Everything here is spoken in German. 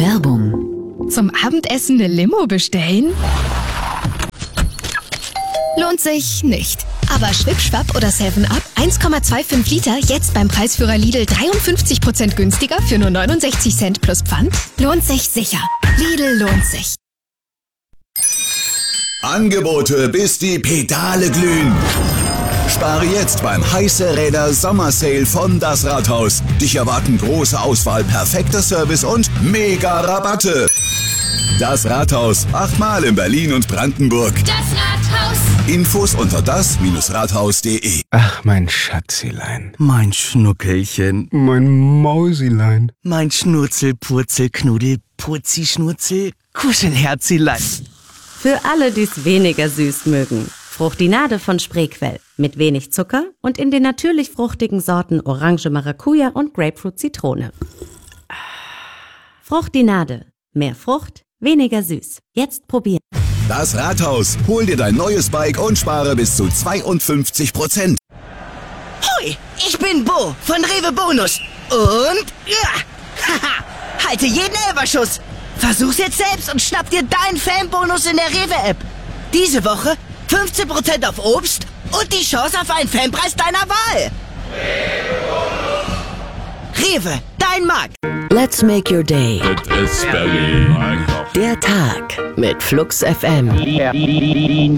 Werbung. Zum Abendessen eine Limo bestellen? Lohnt sich nicht. Aber Schwipp-Schwapp oder 7-Up 1,25 Liter jetzt beim Preisführer Lidl 53% günstiger für nur 69 Cent plus Pfand? Lohnt sich sicher. Lidl lohnt sich. Angebote, bis die Pedale glühen. Spare jetzt beim Heiße Räder Sommersale von Das Rathaus. Dich erwarten große Auswahl, perfekter Service und mega Rabatte. Das Rathaus, 8-mal in Berlin und Brandenburg. Das Rathaus. Infos unter das-rathaus.de. Ach, mein Schatzilein. Mein Schnuckelchen. Mein Mausilein. Mein Schnurzel, Purzel, Knuddel, Purzi, Schnurzel, Kuschelherzilein. Für alle, die es weniger süß mögen. Fruchtinade von Spreequell. Mit wenig Zucker und in den natürlich fruchtigen Sorten Orange Maracuja und Grapefruit Zitrone. Fruchtinade. Mehr Frucht, weniger süß. Jetzt probieren. Das Rathaus, hol dir dein neues Bike und spare bis zu 52%. Hui, ich bin Bo von Rewe Bonus. Und haha, halte jeden Elberschuss. Versuch's jetzt selbst und schnapp dir deinen Fanbonus in der Rewe-App. Diese Woche 15% auf Obst und die Chance auf einen Fanpreis deiner Wahl. Rewe, dein Markt. Let's make your day. It is Berlin. Der Tag mit Flux FM.